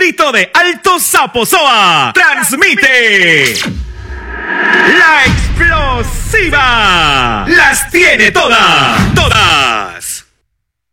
Tito de Alto Saposoa transmite La Explosiva. Las tiene todas, todas.